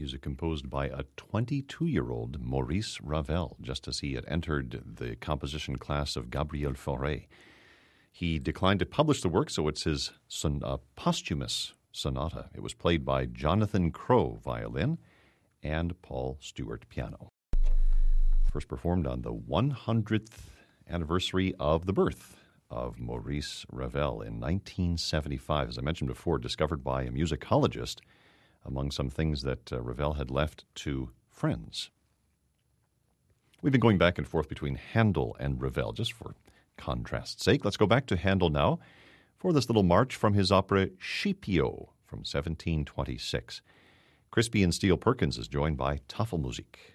music composed by a 22-year-old Maurice Ravel, just as he had entered the composition class of Gabriel Fauré. He declined to publish the work, so it's his posthumous sonata. It was played by Jonathan Crowe, violin, and Paul Stewart, piano. First performed on the 100th anniversary of the birth of Maurice Ravel in 1975. As I mentioned before, discovered by a musicologist among some things that Ravel had left to friends. We've been going back and forth between Handel and Ravel, just for contrast's sake. Let's go back to Handel now for this little march from his opera Scipio from 1726. Crispy and Steele Perkins is joined by Tafelmusik.